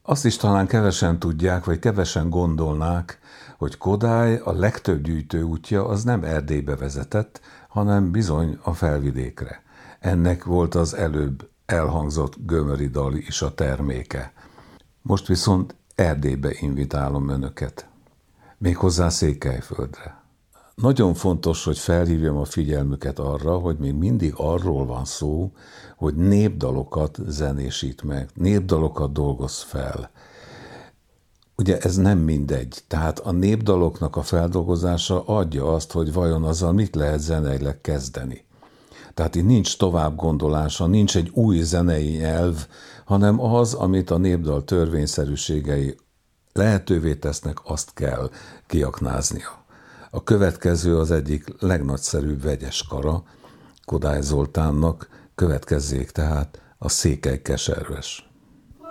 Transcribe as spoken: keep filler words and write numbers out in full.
Azt is talán kevesen tudják, vagy kevesen gondolnák, hogy Kodály a legtöbb gyűjtőútja az nem Erdélybe vezetett, hanem bizony a felvidékre. Ennek volt az előbb elhangzott gömöri dal is a terméke. Most viszont Erdélybe invitálom önöket. Méghozzá Székelyföldre. Nagyon fontos, hogy felhívjam a figyelmüket arra, hogy még mindig arról van szó, hogy népdalokat zenésít meg, népdalokat dolgoz fel. Ugye ez nem mindegy, tehát a népdaloknak a feldolgozása adja azt, hogy vajon azzal mit lehet zeneileg kezdeni. Tehát itt nincs tovább gondolása, nincs egy új zenei nyelv, hanem az, amit a népdal törvényszerűségei lehetővé tesznek, azt kell kiaknáznia. A következő az egyik legnagyszerűbb vegyes kara, Kodály Zoltánnak, következzék tehát a Székely Keserves.